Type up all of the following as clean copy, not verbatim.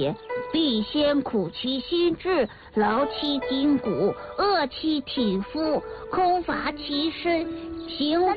也，必先苦其心志，劳其筋骨，饿其体肤，空乏其身，行拂。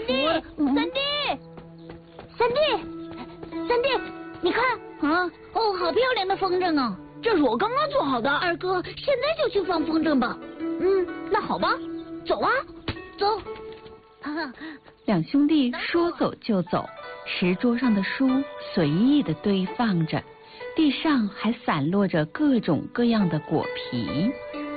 三弟，你看啊，哦，好漂亮的风筝啊！ 这是我刚刚做好的。 二哥，现在就去放风筝吧。 那好吧，走啊， 走。 两兄弟说走就走，石桌上的书随意地堆放着，地上还散落着各种各样的果皮。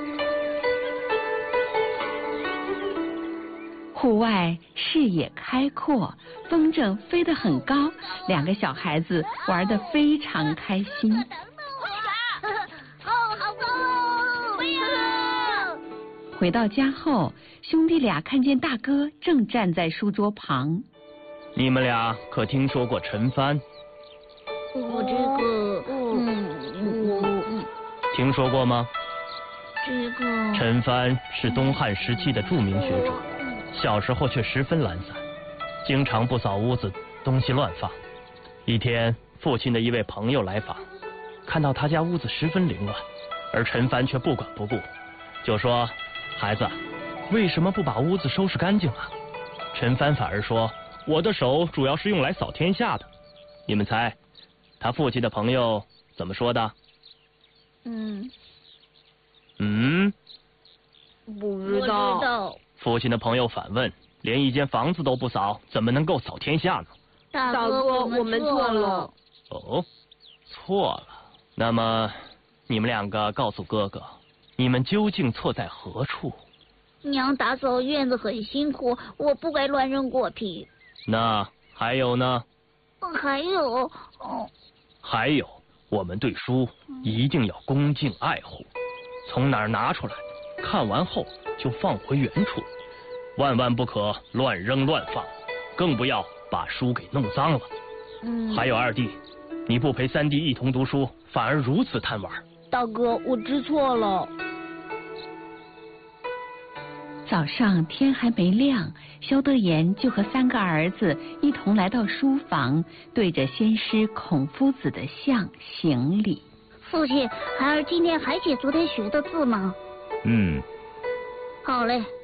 户外视野开阔，风筝飞得很高，两个小孩子玩得非常开心。 好高哦！ 回到家后，兄弟俩看见大哥正站在书桌旁。 你们俩可听说过陈蕃？ 我这个， 听说过吗？ 这个陈蕃是东汉时期的著名学者，小时候却十分懒散，经常不扫屋子，东西乱放。一天，父亲的一位朋友来访，看到他家屋子十分凌乱，而陈蕃却不管不顾，就说：“孩子，为什么不把屋子收拾干净啊？”陈蕃反而说：“我的手主要是用来扫天下的。”你们猜，他父亲的朋友怎么说的？ 不知道。 父亲的朋友反问：“连一间房子都不扫，怎么能够扫天下呢？” 大哥，我们错了。 哦，错了。那么，你们两个告诉哥哥，你们究竟错在何处？ 娘打扫院子很辛苦，我不该乱扔果皮。 那还有呢？还有，我们对书一定要恭敬爱护，从哪儿拿出来，看完后就放回原处，万万不可乱扔乱放，更不要把书给弄脏了。还有二弟，你不陪三弟一同读书，反而如此贪玩。 大哥，我知错了。 早上天还没亮，萧德言就和三个儿子一同来到书房，对着先师孔夫子的像行礼。 父亲，孩儿今天还写昨天学的字吗？ 嗯。 好嘞。